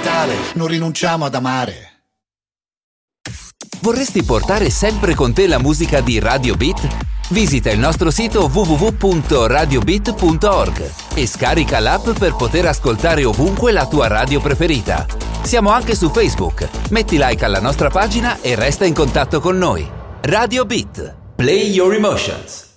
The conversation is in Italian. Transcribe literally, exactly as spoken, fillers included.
capitale, non rinunciamo ad amare. Vorresti portare sempre con te la musica di Radio Beat? Visita il nostro sito w w w punto radio beat punto org e scarica l'app per poter ascoltare ovunque la tua radio preferita. Siamo anche su Facebook. Metti like alla nostra pagina e resta in contatto con noi. Radio Beat. Play your emotions.